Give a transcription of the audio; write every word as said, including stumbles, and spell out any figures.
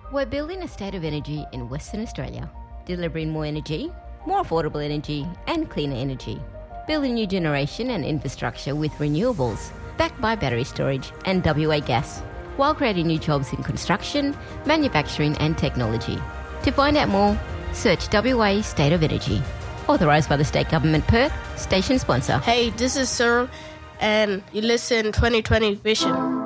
We're building a state of energy in Western Australia, delivering more energy, more affordable energy and cleaner energy. Building new generation and infrastructure with renewables, backed by battery storage and W A gas, while creating new jobs in construction, manufacturing and technology. To find out more, search W A State of Energy. Authorised by the State Government Perth, station sponsor. Hey, this is Cyril and you listen twenty twenty Vision.